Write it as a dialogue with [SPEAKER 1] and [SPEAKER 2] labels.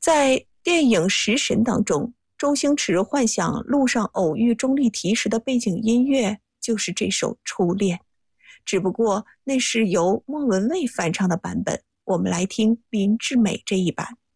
[SPEAKER 1] 在电影《食神》当中，周星驰幻想路上偶遇钟丽缇时的背景音乐就是这首《初恋》，只不过那是由莫文蔚翻唱的版本，我们来听林志美这一版。